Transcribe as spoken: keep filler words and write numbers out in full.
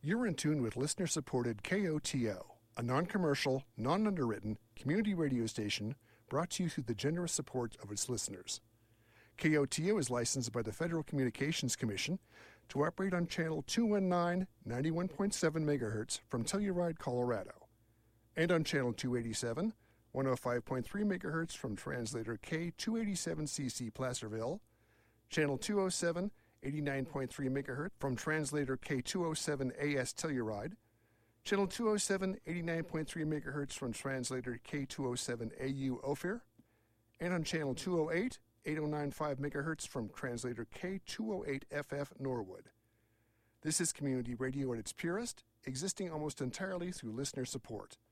You're in tune with listener-supported K O T O, a non-commercial, non-underwritten community radio station brought to you through the generous support of its listeners. K O T O is licensed by the Federal Communications Commission to operate on channel two nineteen, ninety-one point seven megahertz from Telluride, Colorado, and on channel two eighty-seven, one oh five point three megahertz from translator K two eighty-seven C C Placerville, channel two oh seven, eighty-nine point three megahertz from translator K two oh seven A S Telluride, channel two oh seven, eighty-nine point three megahertz from translator K two oh seven A U Ophir, and on channel two oh eight, eight oh nine point five megahertz from translator K two oh eight F F Norwood. This is community radio at its purest, existing almost entirely through listener support.